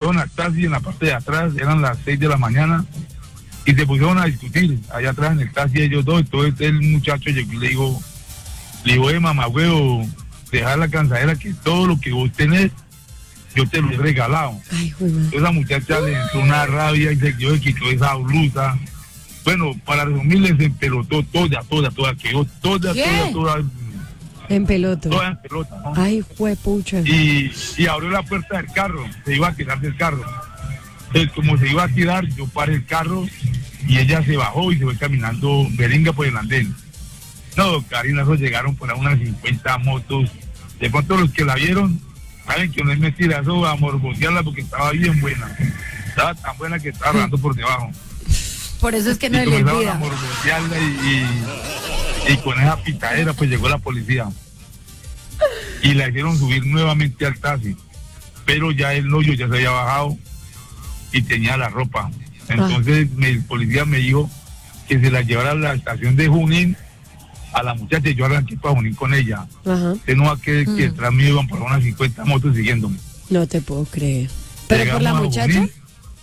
subieron al taxi en la parte de atrás, eran las 6 de la mañana, y se pusieron a discutir allá atrás en el taxi ellos dos. Entonces el muchacho llegó y le dijo, mamá huevo, deja la cansadera, que todo lo que vos tenés yo te lo he regalado. Ay, entonces la muchacha le entró una rabia y se quitó esa blusa. Bueno, para resumirles, se empelotó toda, quedó toda en pelota. Toda en pelota, ¿no? Ay, juepucha. Y abrió la puerta del carro, se iba a tirar del carro. Entonces, como se iba a tirar, yo paré el carro y ella se bajó y se fue caminando beringa por el andén. No, Karina, esos llegaron por unas 50 motos. De pronto los que la vieron, saben que no es mentira, eso a morbosearla porque estaba bien buena. Estaba tan buena que estaba rodando por debajo. Por eso es que no y le olvida. comenzaron a morbosearla y con esa pitadera pues llegó la policía. Y la hicieron subir nuevamente al taxi. Pero ya el novio ya se había bajado y tenía la ropa. Entonces el policía me dijo que se la llevara a la estación de Junín a la muchacha, y yo arranqué para Junín con ella. Que no va a que detrás mío iban por unas 50 motos siguiéndome. No te puedo creer. ¿Pero llegamos por la muchacha? Junín,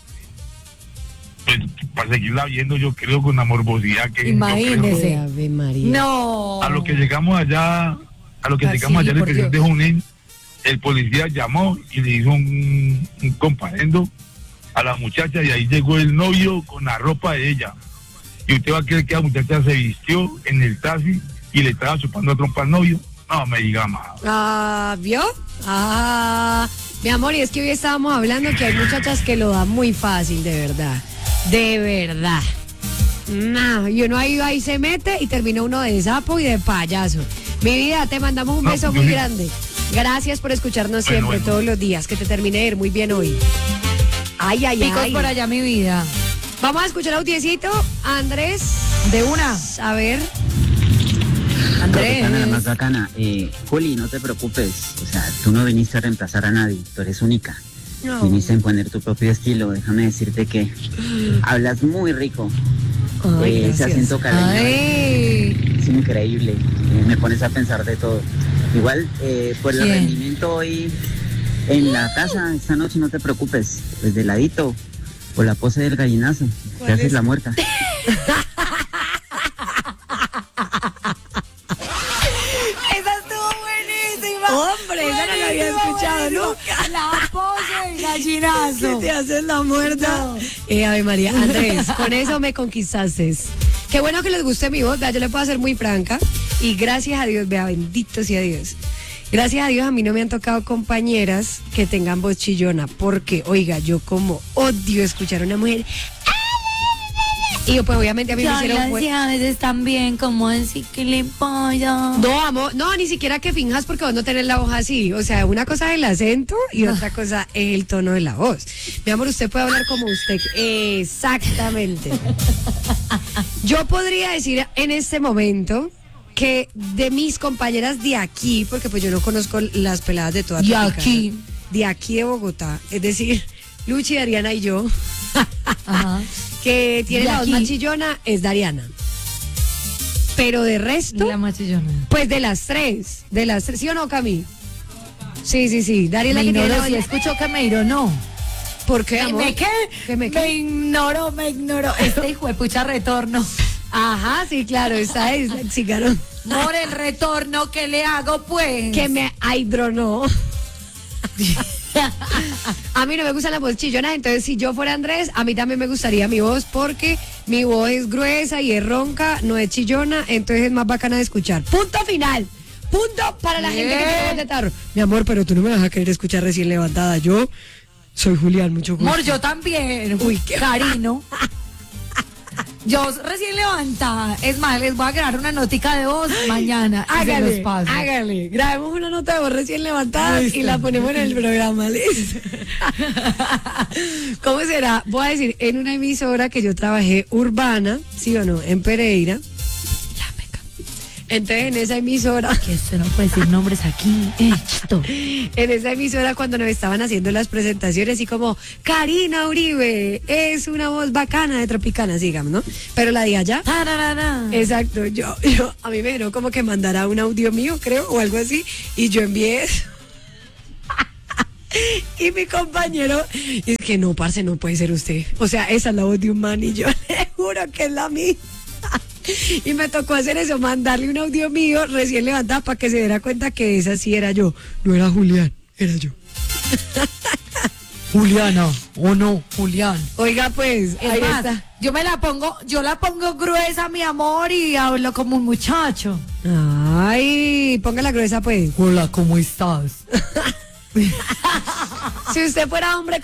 pues, para seguirla viendo, yo creo, con la morbosidad que... Imagínese. Ave María. No. A lo que llegamos allá, en la estación de Junín, el policía llamó y le hizo un comparendo a la muchacha, y ahí llegó el novio con la ropa de ella. Y usted va a creer que la muchacha se vistió en el taxi y le estaba chupando a trompa al novio. No me diga más. ¿Vio? Mi amor, y es que hoy estábamos hablando que hay muchachas que lo dan muy fácil, de verdad. De verdad. No, y uno ahí se mete y termina uno de sapo y de payaso. Mi vida, te mandamos un beso muy grande. Gracias por escucharnos siempre, todos los días. Que te termine de ir muy bien hoy. Ay. Picos por allá, mi vida. Vamos a escuchar audiecito, Andrés. De una. A ver. Andrés. La más bacana. Juli, no te preocupes. O sea, tú no viniste a reemplazar a nadie. Tú eres única. No. Viniste a imponer tu propio estilo. Déjame decirte que hablas muy rico. Ese acento caleño es increíble. Me pones a pensar de todo. Igual, por el rendimiento hoy en la casa, esta noche no te preocupes. Pues de ladito, o la pose del gallinazo. Te haces la muerta. Hombre, esa no la había escuchado nunca. La pose del gallinazo. Te haces la muerta. Ave María, Andrés, con eso me conquistaste. Qué bueno que les guste mi voz, yo le puedo hacer muy franca. Y gracias a Dios, vea, bendito sea Dios. Gracias a Dios a mí no me han tocado compañeras que tengan voz chillona. Porque, oiga, yo como odio escuchar a una mujer. Y yo, pues obviamente a mí me hicieron... a veces también como decir que le importa. No, amor, no, ni siquiera que finjas porque vos no tenés la voz así. O sea, una cosa es el acento y otra cosa es el tono de la voz. Mi amor, usted puede hablar como usted. Exactamente. Yo podría decir en este momento que de mis compañeras de aquí, porque pues yo no conozco las peladas de toda Tropicana, de aquí de Bogotá, es decir, Luchi, Dariana y yo, ajá, que tiene la voz más chillona, es Dariana. Pero de resto, la más chillona, pues de las tres, ¿sí o no, Cami? Sí, Dariana que tiene la voz. Si escucho que me no. ¿Por qué, amor? Me ignoró. Este hijo de pucha retorno. Ajá, sí, claro, esa es, sí, claro. Por el retorno que le hago, pues. Que me aidronó. A mí no me gustan las voces chillonas, entonces si yo fuera Andrés, a mí también me gustaría mi voz porque mi voz es gruesa y es ronca, no es chillona, entonces es más bacana de escuchar. Punto final. Punto para la gente que tiene voz de tarro. Mi amor, pero tú no me vas a querer escuchar recién levantada. Yo soy Julián, mucho gusto. Amor, yo también. Uy, qué Carino. Yo recién levantada. Es más, les voy a grabar una notica de voz mañana. Hágale. Grabemos una nota de voz recién levantada y la ponemos en el programa, ¿listo? ¿Cómo será? Voy a decir, en una emisora que yo trabajé urbana, ¿sí o no? En Pereira. Entonces en esa emisora, que usted no puede decir nombres aquí, en esa emisora cuando nos estaban haciendo las presentaciones y como Karina Uribe es una voz bacana de Tropicana, digamos, ¿no? Pero la de allá, exacto, yo a mí me dijeron como que mandara un audio mío, creo, o algo así, y yo envié eso. Y mi compañero, es que no, parce, no puede ser usted. O sea, esa es la voz de un man y yo le juro que es la misma. Y me tocó hacer eso, mandarle un audio mío recién levantado para que se diera cuenta que esa sí era yo. No era Julián, era yo. Juliana, o no, Julián. Oiga, pues, Es ahí más, está. yo la pongo gruesa, mi amor, y hablo como un muchacho. Ay, póngala gruesa, pues. Hola, ¿cómo estás? Si usted fuera hombre,